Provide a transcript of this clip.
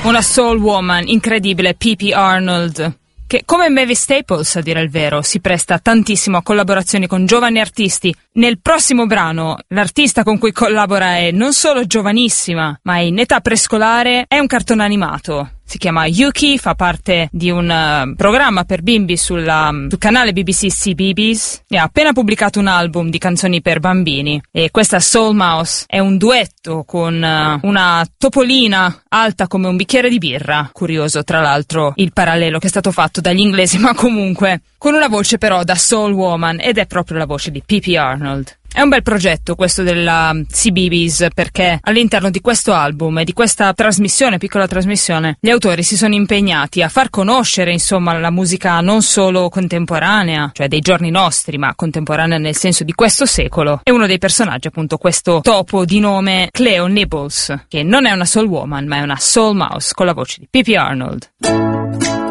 Una soul woman incredibile, P.P. Arnold, che come Mavis Staples, a dire il vero, si presta tantissimo a collaborazioni con giovani artisti. Nel prossimo brano l'artista con cui collabora è non solo giovanissima, ma è in età prescolare, è un cartone animato. Si chiama Yuki, fa parte di un programma per bimbi sul canale BBC CBeebies e ha appena pubblicato un album di canzoni per bambini. E questa Soul Mouse è un duetto con una topolina alta come un bicchiere di birra. Curioso, tra l'altro, il parallelo che è stato fatto dagli inglesi, ma comunque con una voce però da soul woman, ed è proprio la voce di P.P. Arnold. È un bel progetto questo della CBeebies, perché all'interno di questo album e di questa trasmissione, piccola trasmissione, gli autori si sono impegnati a far conoscere insomma la musica non solo contemporanea, cioè dei giorni nostri, ma contemporanea nel senso di questo secolo. E uno dei personaggi appunto questo topo di nome Cleo Nibbles, che non è una soul woman ma è una soul mouse con la voce di P.P. Arnold.